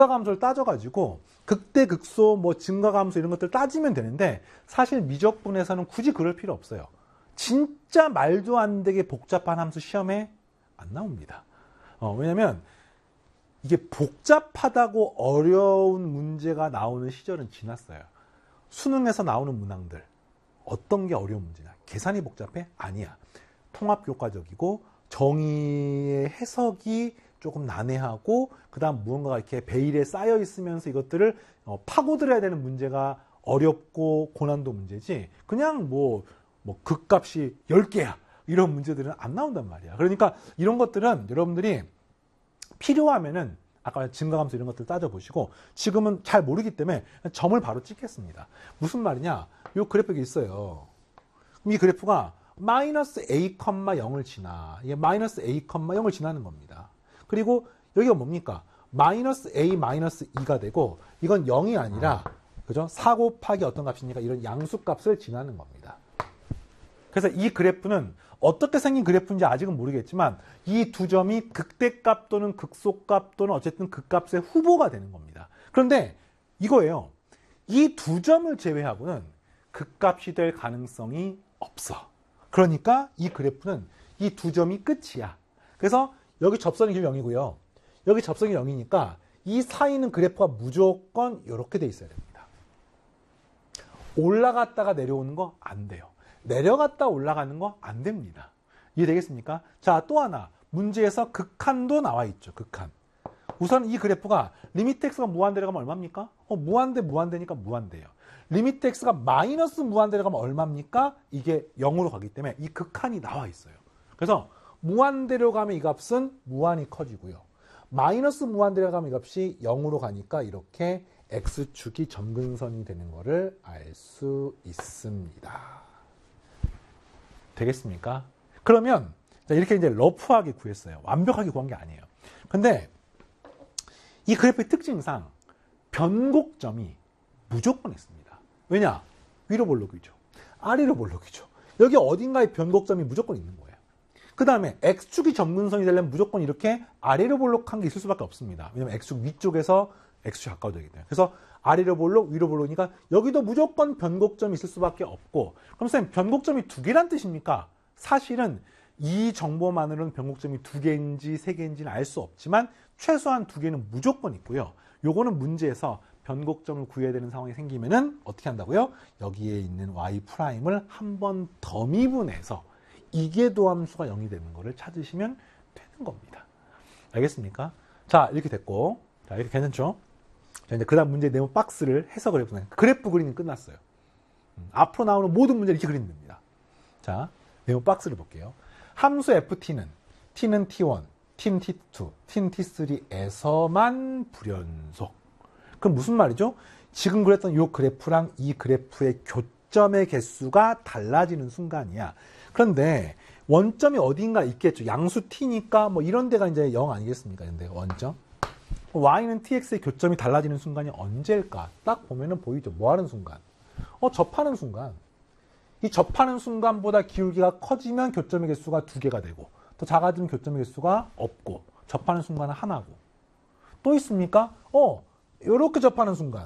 증가감소를 따져가지고 극대극소, 뭐 증가감소 이런 것들 따지면 되는데 사실 미적분에서는 굳이 그럴 필요 없어요. 진짜 말도 안 되게 복잡한 함수 시험에 안 나옵니다. 왜냐면 이게 복잡하다고 어려운 문제가 나오는 시절은 지났어요. 수능에서 나오는 문항들 어떤 게 어려운 문제냐? 계산이 복잡해? 아니야. 통합교과적이고 정의의 해석이 조금 난해하고 그 다음 무언가가 이렇게 베일에 쌓여 있으면서 이것들을 파고들어야 되는 문제가 어렵고 고난도 문제지 그냥 뭐 극값이 10개야 이런 문제들은 안 나온단 말이야. 그러니까 이런 것들은 여러분들이 필요하면은 아까 증가함수 이런 것들 따져보시고 지금은 잘 모르기 때문에 점을 바로 찍겠습니다. 무슨 말이냐? 이 그래프가 있어요. 그럼 이 그래프가 마이너스 a, 0을 지나. 이게 마이너스 a, 0을 지나는 겁니다. 그리고 여기가 뭡니까? 마이너스 a, 마이너스 2가 되고 이건 0이 아니라 그죠? 4 곱하기 어떤 값입니까? 이런 양수값을 지나는 겁니다. 그래서 이 그래프는 어떻게 생긴 그래프인지 아직은 모르겠지만 이 두 점이 극대값 또는 극소값 또는 어쨌든 극값의 후보가 되는 겁니다. 그런데 이거예요. 이 두 점을 제외하고는 극값이 될 가능성이 없어. 그러니까 이 그래프는 이 두 점이 끝이야. 그래서 여기 접선이 0이고요. 여기 접선이 0이니까 이 사이는 그래프가 무조건 이렇게 돼 있어야 됩니다. 올라갔다가 내려오는 거 안 돼요. 내려갔다 올라가는 거 안 됩니다. 이해되겠습니까? 자, 또 하나. 문제에서 극한도 나와 있죠. 극한. 우선 이 그래프가 리미트 x가 무한대로 가면 얼마입니까? 무한대니까 무한대예요. 리미트 x가 마이너스 무한대로 가면 얼마입니까? 이게 0으로 가기 때문에 이 극한이 나와 있어요. 그래서 무한대로 가면 이 값은 무한히 커지고요. 마이너스 무한대로 가면 이 값이 0으로 가니까 이렇게 x축이 점근선이 되는 것을 알 수 있습니다. 되겠습니까? 그러면 이렇게 이제 러프하게 구했어요. 완벽하게 구한 게 아니에요. 근데 이 그래프의 특징상 변곡점이 무조건 있습니다. 왜냐? 위로 볼록이죠. 아래로 볼록이죠. 여기 어딘가에 변곡점이 무조건 있는 거예요. 그 다음에 x축이 점근선이 되려면 무조건 이렇게 아래로 볼록한 게 있을 수밖에 없습니다. 왜냐면 x축 위쪽에서 x축이 가까워지기 때문에. 그래서 아래로 볼록, 위로 볼록이니까 여기도 무조건 변곡점이 있을 수밖에 없고, 그럼 선생님 변곡점이 두 개란 뜻입니까? 사실은 이 정보만으로는 변곡점이 두 개인지 세 개인지는 알 수 없지만 최소한 두 개는 무조건 있고요. 요거는 문제에서 변곡점을 구해야 되는 상황이 생기면은 어떻게 한다고요? 여기에 있는 y''을 한 번 더 미분해서 이계도함수가 0이 되는 거를 찾으시면 되는 겁니다. 알겠습니까? 자, 이렇게 됐고, 자, 이렇게 괜찮죠? 자, 이제 그 다음 문제 네모 박스를 해석을 해보면 그래프 그리는 끝났어요. 앞으로 나오는 모든 문제를 이렇게 그리면 됩니다. 자, 네모 박스를 볼게요. 함수 ft는 t는 t1, t는 t2, t는 t3에서만 불연속. 그럼 무슨 말이죠? 지금 그랬던 이 그래프랑 이 그래프의 교점의 개수가 달라지는 순간이야. 그런데 원점이 어딘가 있겠죠. 양수 t니까 뭐 이런 데가 이제 0 아니겠습니까? 근데 원점. y는 tx의 교점이 달라지는 순간이 언제일까? 딱 보면은 보이죠. 뭐 하는 순간? 접하는 순간. 이 접하는 순간보다 기울기가 커지면 교점의 개수가 2개가 되고, 또 작아지면 교점의 개수가 없고, 접하는 순간은 하나고. 또 있습니까? 요렇게 접하는 순간.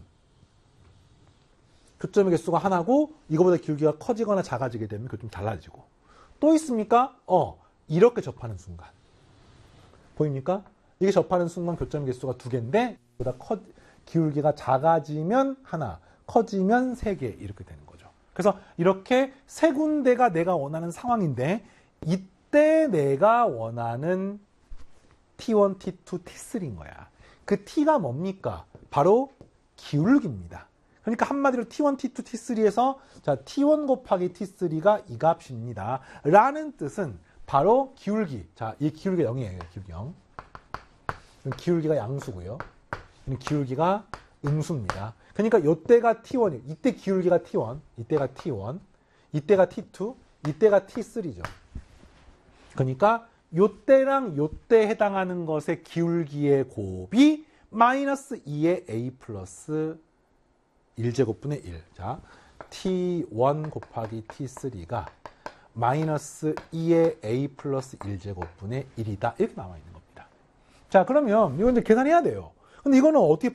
교점의 개수가 하나고, 이거보다 기울기가 커지거나 작아지게 되면 교점이 달라지고. 또 있습니까? 이렇게 접하는 순간. 보입니까? 이게 접하는 순간 교점의 개수가 2개인데, 보다 기울기가 작아지면 하나, 커지면 3개, 이렇게 되는 거죠. 그래서 이렇게 세 군데가 내가 원하는 상황인데 이때 내가 원하는 T1, T2, T3인 거야. 그 T가 뭡니까? 바로 기울기입니다. 그러니까 한마디로 T1, T2, T3에서 자, T1 곱하기 T3가 이 값입니다. 라는 뜻은 바로 기울기. 자, 이 기울기가 0이에요. 기울기 0. 기울기가 양수고요. 기울기가 음수입니다. 그러니까 이때가 T1이에요. 이때 기울기가 T1, 이때가 T1, 이때가 T2, 이때가 T3죠. 그러니까 이때랑 이때 해당하는 것의 기울기의 곱이 마이너스 2의 a 플러스 1제곱분의 1. 자, T1 곱하기 T3가 마이너스 2의 a 플러스 1제곱분의 1이다. 이렇게 나와 있는 겁니다. 자, 그러면 이거 이제 계산해야 돼요. 근데 이거는 어떻게